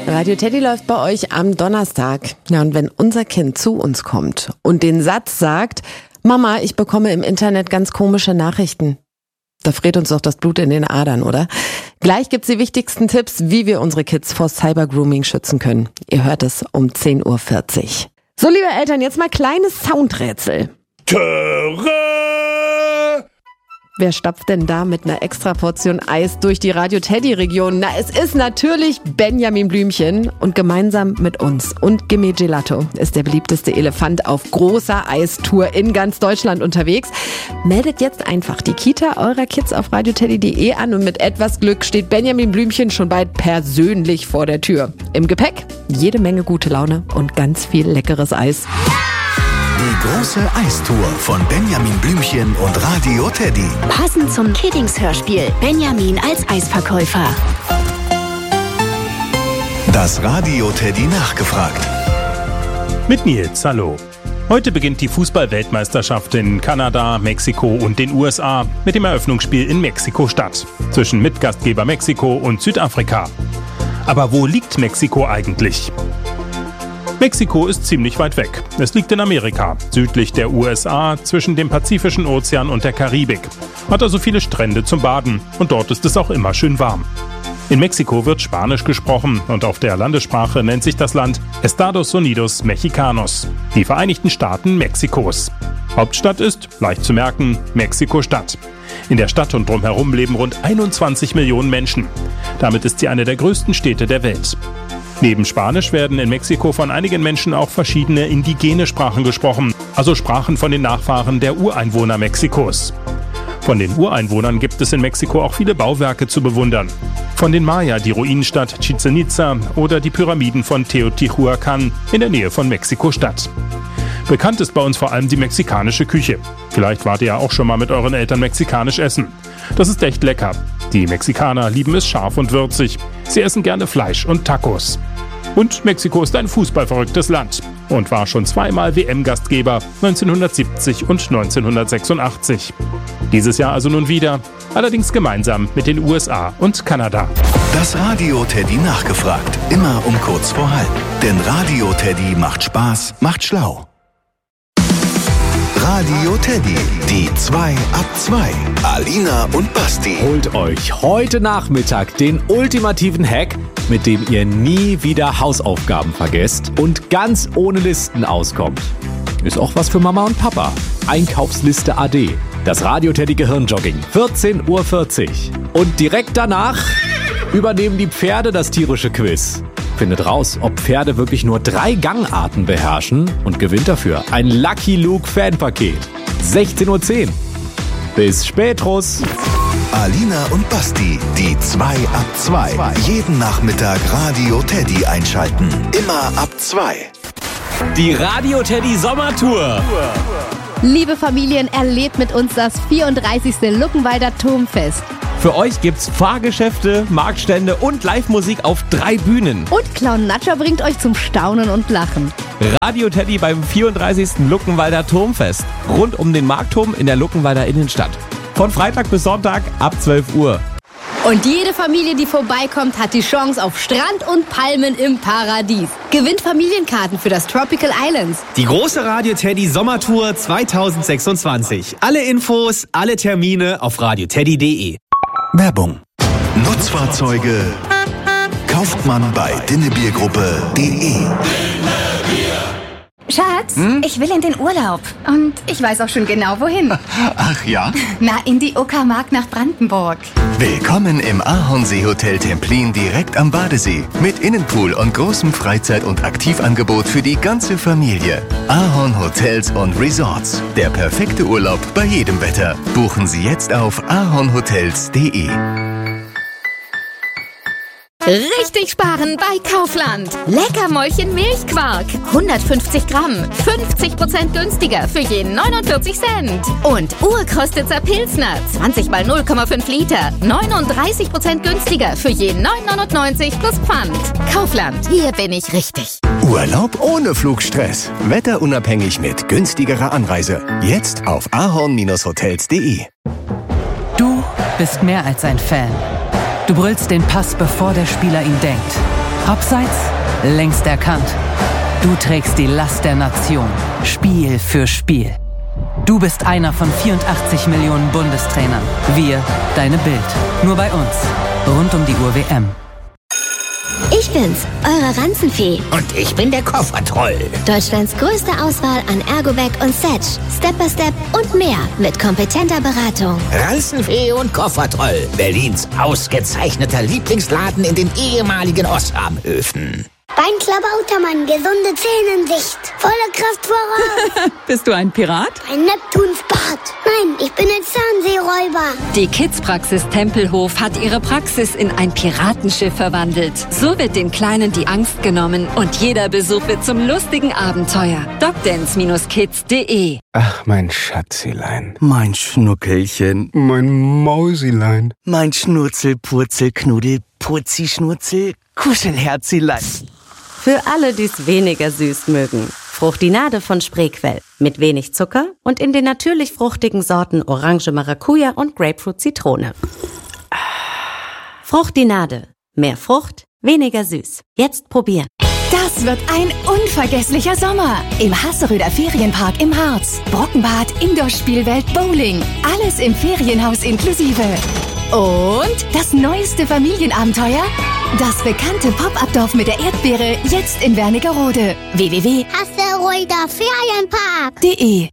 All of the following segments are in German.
Radio Teddy läuft bei euch am Donnerstag. Ja, und wenn unser Kind zu uns kommt und den Satz sagt, Mama, ich bekomme im Internet ganz komische Nachrichten, da friert uns doch das Blut in den Adern, oder? Gleich gibt's die wichtigsten Tipps, wie wir unsere Kids vor Cybergrooming schützen können. Ihr hört es um 10.40 Uhr. So, liebe Eltern, jetzt mal kleines Soundrätsel. Wer stapft denn da mit einer extra Portion Eis durch die Radio-Teddy-Region? Na, es ist natürlich Benjamin Blümchen. Und gemeinsam mit uns und Gimme Gelato ist der beliebteste Elefant auf großer Eistour in ganz Deutschland unterwegs. Meldet jetzt einfach die Kita eurer Kids auf radioteddy.de an und mit etwas Glück steht Benjamin Blümchen schon bald persönlich vor der Tür. Im Gepäck jede Menge gute Laune und ganz viel leckeres Eis. Die große Eistour von Benjamin Blümchen und Radio Teddy. Passend zum Kiddings-Hörspiel Benjamin als Eisverkäufer. Das Radio Teddy nachgefragt. Mit Nils, hallo. Heute beginnt die Fußball-Weltmeisterschaft in Kanada, Mexiko und den USA mit dem Eröffnungsspiel in Mexiko-Stadt zwischen Mitgastgeber Mexiko und Südafrika. Aber wo liegt Mexiko eigentlich? Mexiko ist ziemlich weit weg. Es liegt in Amerika, südlich der USA, zwischen dem Pazifischen Ozean und der Karibik. Hat also viele Strände zum Baden und dort ist es auch immer schön warm. In Mexiko wird Spanisch gesprochen und auf der Landessprache nennt sich das Land Estados Unidos Mexicanos, die Vereinigten Staaten Mexikos. Hauptstadt ist, leicht zu merken, Mexiko-Stadt. In der Stadt und drumherum leben rund 21 Millionen Menschen. Damit ist sie eine der größten Städte der Welt. Neben Spanisch werden in Mexiko von einigen Menschen auch verschiedene indigene Sprachen gesprochen, also Sprachen von den Nachfahren der Ureinwohner Mexikos. Von den Ureinwohnern gibt es in Mexiko auch viele Bauwerke zu bewundern. Von den Maya die Ruinenstadt Chichén Itzá oder die Pyramiden von Teotihuacan in der Nähe von Mexiko-Stadt. Bekannt ist bei uns vor allem die mexikanische Küche. Vielleicht wart ihr ja auch schon mal mit euren Eltern mexikanisch essen. Das ist echt lecker. Die Mexikaner lieben es scharf und würzig. Sie essen gerne Fleisch und Tacos. Und Mexiko ist ein fußballverrücktes Land und war schon zweimal WM-Gastgeber 1970 und 1986. Dieses Jahr also nun wieder, allerdings gemeinsam mit den USA und Kanada. Das Radio Teddy nachgefragt, immer um kurz vor halb. Denn Radio Teddy macht Spaß, macht schlau. Radio Teddy, die 2 ab 2. Alina und Basti. Holt euch heute Nachmittag den ultimativen Hack, mit dem ihr nie wieder Hausaufgaben vergesst und ganz ohne Listen auskommt. Ist auch was für Mama und Papa. Einkaufsliste AD. Das Radio Teddy Gehirnjogging. 14.40 Uhr. Und direkt danach übernehmen die Pferde das tierische Quiz. Findet raus, ob Pferde wirklich nur 3 Gangarten beherrschen und gewinnt dafür ein Lucky Luke Fanpaket. 16.10 Uhr. Bis spätros. Alina und Basti, die 2 ab 2. Jeden Nachmittag Radio Teddy einschalten. Immer ab 2. Die Radio Teddy Sommertour. Liebe Familien, erlebt mit uns das 34. Luckenwalder Turmfest. Für euch gibt's Fahrgeschäfte, Marktstände und Live-Musik auf 3 Bühnen. Und Clown Natscher bringt euch zum Staunen und Lachen. Radio Teddy beim 34. Luckenwalder Turmfest. Rund um den Marktturm in der Luckenwalder Innenstadt. Von Freitag bis Sonntag ab 12 Uhr. Und jede Familie, die vorbeikommt, hat die Chance auf Strand und Palmen im Paradies. Gewinnt Familienkarten für das Tropical Islands. Die große Radio Teddy Sommertour 2026. Alle Infos, alle Termine auf radioteddy.de. Werbung. Nutzfahrzeuge kauft man bei dinnebiergruppe.de. Schatz, ich will in den Urlaub. Und ich weiß auch schon genau, wohin. Ach ja? Na, in die Uckermark nach Brandenburg. Willkommen im Ahornsee-Hotel Templin direkt am Badesee. Mit Innenpool und großem Freizeit- und Aktivangebot für die ganze Familie. Ahorn Hotels und Resorts. Der perfekte Urlaub bei jedem Wetter. Buchen Sie jetzt auf ahornhotels.de. Richtig sparen bei Kaufland. Leckermäulchen Milchquark. 150 Gramm. 50% günstiger für je 49 Cent. Und Urkostitzer Pilsner. 20 mal 0,5 Liter. 39% günstiger für je 9,99 plus Pfand. Kaufland. Hier bin ich richtig. Urlaub ohne Flugstress. Wetterunabhängig mit günstigerer Anreise. Jetzt auf ahorn-hotels.de. Du bist mehr als ein Fan. Du brüllst den Pass, bevor der Spieler ihn denkt. Abseits? Längst erkannt. Du trägst die Last der Nation. Spiel für Spiel. Du bist einer von 84 Millionen Bundestrainern. Wir, deine Bild. Nur bei uns. Rund um die Uhr WM. Ich bin's, eure Ranzenfee. Und ich bin der Koffertroll. Deutschlands größte Auswahl an Ergobag und Setch. Step by Step und mehr mit kompetenter Beratung. Ranzenfee und Koffertroll. Berlins ausgezeichneter Lieblingsladen in den ehemaligen Osramhöfen. Beinklabautermann, gesunde Zähne in Sicht. Volle Kraft voraus. Bist du ein Pirat? Ein Neptunsbart. Nein, ich bin ein Zahnseeräuber. Die Kids-Praxis Tempelhof hat ihre Praxis in ein Piratenschiff verwandelt. So wird den Kleinen die Angst genommen und jeder Besuch wird zum lustigen Abenteuer. docdance-kids.de. Ach, mein Schatzilein. Mein Schnuckelchen. Mein Mausilein. Mein Schnurzel, Purzel, Knuddel, Purzi, Schnurzel, Kuschelherzilein. Für alle, die es weniger süß mögen. Fruchtinade von Spreequell. Mit wenig Zucker und in den natürlich fruchtigen Sorten Orange Maracuja und Grapefruit Zitrone. Fruchtinade. Mehr Frucht, weniger süß. Jetzt probieren. Das wird ein unvergesslicher Sommer. Im Hasseröder Ferienpark im Harz. Brockenbad, Indoor-Spielwelt, Bowling. Alles im Ferienhaus inklusive. Und das neueste Familienabenteuer? Das bekannte Pop-Up-Dorf mit der Erdbeere, jetzt in Wernigerode. www.hasseröderferienpark.de.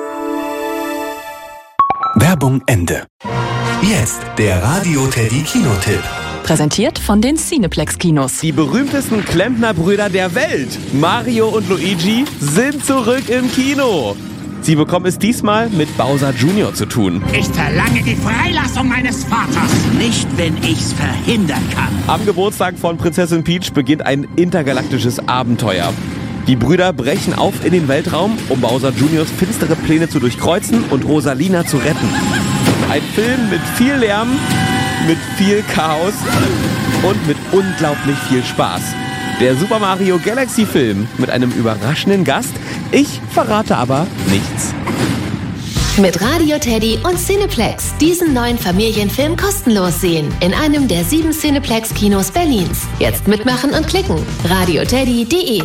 Werbung Ende. Jetzt der Radio Teddy Kinotipp. Präsentiert von den Cineplex-Kinos. Die berühmtesten Klempnerbrüder der Welt, Mario und Luigi, sind zurück im Kino. Sie bekommen es diesmal mit Bowser Jr. zu tun. Ich verlange die Freilassung meines Vaters. Nicht, wenn ich's verhindern kann. Am Geburtstag von Prinzessin Peach beginnt ein intergalaktisches Abenteuer. Die Brüder brechen auf in den Weltraum, um Bowser Jr.'s finstere Pläne zu durchkreuzen und Rosalina zu retten. Ein Film mit viel Lärm, mit viel Chaos und mit unglaublich viel Spaß. Der Super Mario Galaxy Film mit einem überraschenden Gast. Ich verrate aber nichts. Mit Radio Teddy und Cineplex diesen neuen Familienfilm kostenlos sehen. In einem der 7 Cineplex-Kinos Berlins. Jetzt mitmachen und klicken. radioteddy.de.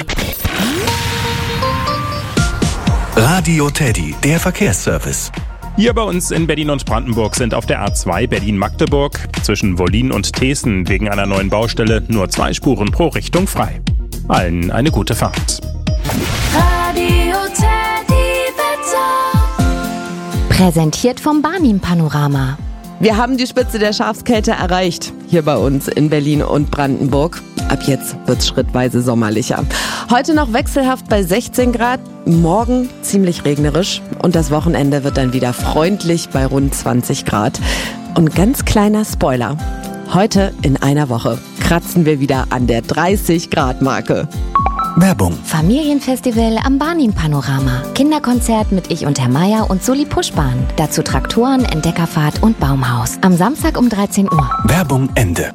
Radio Teddy, der Verkehrsservice. Hier bei uns in Berlin und Brandenburg sind auf der A2 Berlin-Magdeburg zwischen Wollin und Thesen wegen einer neuen Baustelle nur 2 Spuren pro Richtung frei. Allen eine gute Fahrt. Radio Teddy Wetter. Präsentiert vom Barnim Panorama. Wir haben die Spitze der Schafskälte erreicht, hier bei uns in Berlin und Brandenburg. Ab jetzt wird's schrittweise sommerlicher. Heute noch wechselhaft bei 16 Grad, morgen ziemlich regnerisch und das Wochenende wird dann wieder freundlich bei rund 20 Grad. Und ganz kleiner Spoiler, heute in einer Woche kratzen wir wieder an der 30-Grad-Marke. Werbung. Familienfestival am Barnim Panorama. Kinderkonzert mit Ich und Herr Meier und Soli Puschbahn. Dazu Traktoren, Entdeckerfahrt und Baumhaus. Am Samstag um 13 Uhr. Werbung Ende.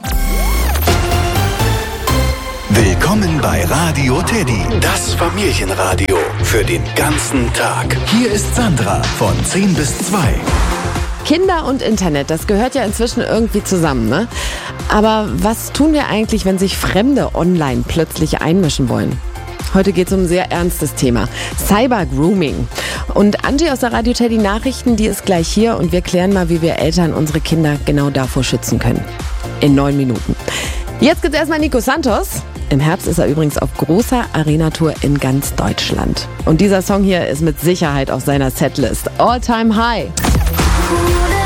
Willkommen bei Radio Teddy, das Familienradio für den ganzen Tag. Hier ist Sandra von 10 bis 2. Kinder und Internet, das gehört ja inzwischen irgendwie zusammen, ne? Aber was tun wir eigentlich, wenn sich Fremde online plötzlich einmischen wollen? Heute geht es um ein sehr ernstes Thema. Cyber-Grooming. Und Angie aus der Radio Teddy Nachrichten, die ist gleich hier und wir klären mal, wie wir Eltern unsere Kinder genau davor schützen können. In 9 Minuten. Jetzt geht's erstmal Nico Santos. Im Herbst ist er übrigens auf großer Arena-Tour in ganz Deutschland. Und dieser Song hier ist mit Sicherheit auf seiner Setlist. All Time High.